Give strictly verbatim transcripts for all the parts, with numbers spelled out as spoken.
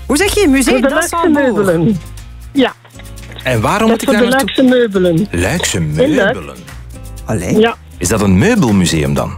Hoe zeg je? Musée d'Assembourg. Ja. En waarom moet ik daar naartoe? Luikse meubelen. Luikse meubelen? Allee. Ja. Is dat een meubelmuseum dan?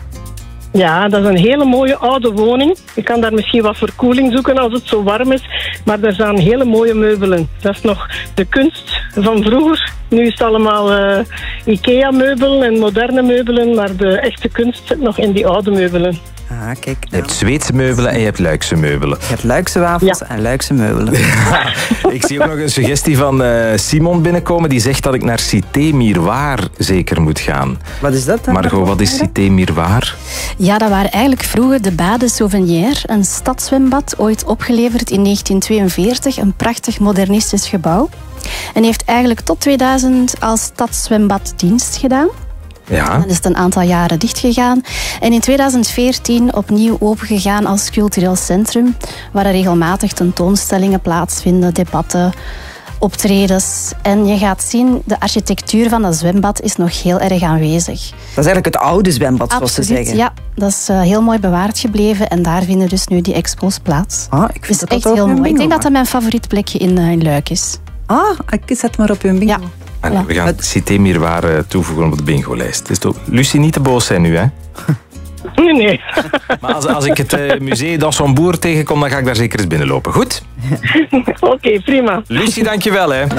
Ja, dat is een hele mooie oude woning. Je kan daar misschien wat verkoeling zoeken als het zo warm is. Maar er staan hele mooie meubelen. Dat is nog de kunst van vroeger. Nu is het allemaal uh, IKEA-meubelen en moderne meubelen. Maar de echte kunst zit nog in die oude meubelen. Ah, kijk. Nou. Je hebt Zweedse meubelen en je hebt Luikse meubelen. Je hebt Luikse wafels Ja. en Luikse meubelen. Ik zie ook nog een suggestie van uh, Simon binnenkomen. Die zegt dat ik naar Cité Miroir zeker moet gaan. Wat is dat dan? Margot, wat is Cité Miroir? Ja, dat waren eigenlijk vroeger de Baden Souvenir, een stadszwembad, ooit opgeleverd in negentien tweeënveertig. Een prachtig modernistisch gebouw. En heeft eigenlijk tot tweeduizend als stadszwembad dienst gedaan. Ja. Dan is het een aantal jaren dichtgegaan. En in tweeduizend veertien opnieuw opengegaan als cultureel centrum, waar er regelmatig tentoonstellingen plaatsvinden, debatten, optredens. En je gaat zien, de architectuur van dat zwembad is nog heel erg aanwezig. Dat is eigenlijk het oude zwembad, zoals ze Absoluut, zeggen. ja. Dat is uh, heel mooi bewaard gebleven en daar vinden dus nu die expos plaats. Ah, ik vind is dat echt dat heel ook een mooi. Ik bingo denk dat dat maakt. mijn favoriet plekje in, uh, in Luik is. Ah, ik zet maar op hun bingo. Ja. En we gaan Cité Miroir uh, toevoegen op de bingo-lijst. Dus toch, Lucie, niet te boos zijn nu, hè? Nee, nee. Maar als, als ik het uh, Musée d'Assembourg tegenkom, dan ga ik daar zeker eens binnenlopen. Goed? Oké, okay, prima. Lucie, dankjewel, hè.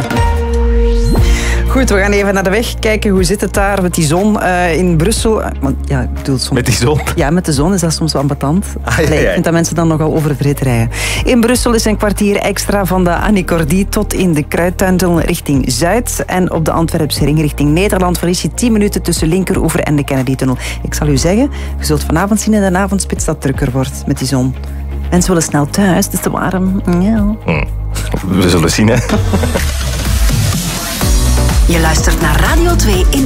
Goed, we gaan even naar de weg kijken. Hoe zit het daar met die zon uh, in Brussel? Want, ja, ik bedoel, soms... Met die zon? Ja, met de zon is dat soms wel ambetant. Ah, ja, nee, ja. ik vind dat mensen dan nogal overvreed rijden. In Brussel is een kwartier extra van de Annie Cordy tot in de Kruidtuintunnel richting Zuid. En op de Antwerpse ring richting Nederland verlies je tien minuten tussen Linkeroever en de Kennedy-tunnel. Ik zal u zeggen, je zult vanavond zien in de avondspits dat het drukker wordt met die zon. Mensen willen snel thuis, het is te warm. Ja. Hm. We zullen zien, hè. Je luistert naar Radio twee in